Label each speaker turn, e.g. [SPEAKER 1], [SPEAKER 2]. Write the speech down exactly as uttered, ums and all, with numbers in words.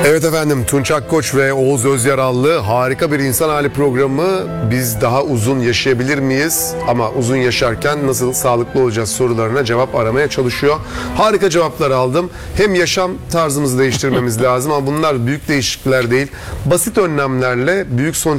[SPEAKER 1] Evet efendim, Tunç Akkoç ve Oğuz Özyarallı harika bir insan hali programı. Biz daha uzun yaşayabilir miyiz? Ama uzun yaşarken nasıl sağlıklı olacağız sorularına cevap aramaya çalışıyor. Harika cevaplar aldım. Hem yaşam tarzımızı değiştirmemiz lazım ama bunlar büyük değişiklikler değil. Basit önlemlerle büyük sonuç